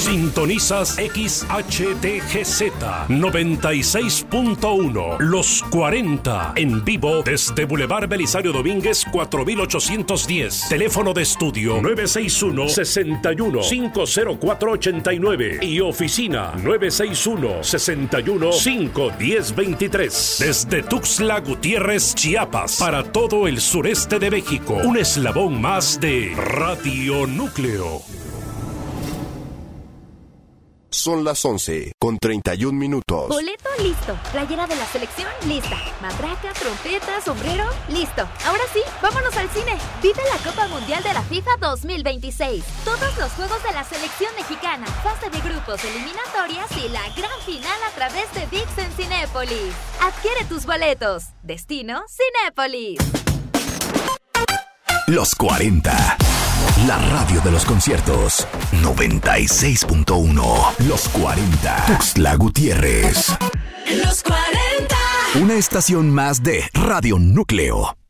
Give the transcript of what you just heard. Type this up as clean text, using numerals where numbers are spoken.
Sintonizas XHTGZ 96.1 Los 40 en vivo desde Boulevard Belisario Domínguez 4810. Teléfono de estudio 961-61-50489 y oficina 961-61-51023. Desde Tuxtla Gutiérrez, Chiapas, para todo el sureste de México. Un eslabón más de Radio Núcleo. Son las 11:31. Boleto listo. Playera de la selección lista. Matraca, trompeta, sombrero listo. Ahora sí, vámonos al cine. Vive la Copa Mundial de la FIFA 2026. Todos los juegos de la selección mexicana, fase de grupos, eliminatorias y la gran final a través de ViX en Cinépolis. Adquiere tus boletos. Destino Cinépolis. Los 40. La radio de los conciertos. 96.1. Los 40. Tuxtla Gutiérrez. Los 40. Una estación más de Radio Núcleo.